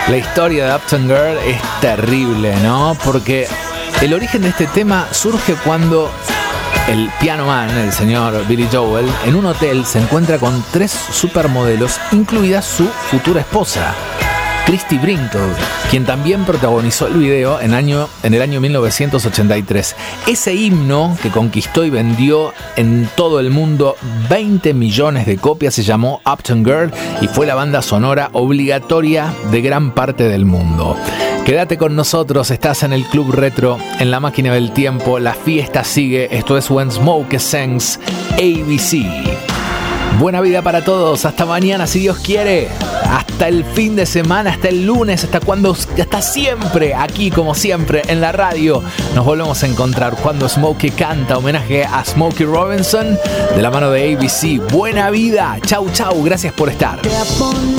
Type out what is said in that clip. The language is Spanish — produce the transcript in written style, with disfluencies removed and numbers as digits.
La historia de Uptown Girl es terrible, ¿no? Porque el origen de este tema surge cuando el piano man, el señor Billy Joel, en un hotel se encuentra con 3 supermodelos, incluida su futura esposa, Christie Brinkley, quien también protagonizó el video en el año 1983. Ese himno que conquistó y vendió en todo el mundo 20 millones de copias se llamó Uptown Girl y fue la banda sonora obligatoria de gran parte del mundo. Quédate con nosotros, estás en el Club Retro, en la máquina del tiempo, la fiesta sigue. Esto es When Smoke Sings, ABC. Buena vida para todos, hasta mañana si Dios quiere, hasta el fin de semana, hasta el lunes, hasta siempre, aquí como siempre en la radio. Nos volvemos a encontrar cuando Smokey canta homenaje a Smokey Robinson de la mano de ABC. Buena vida, chau chau, gracias por estar.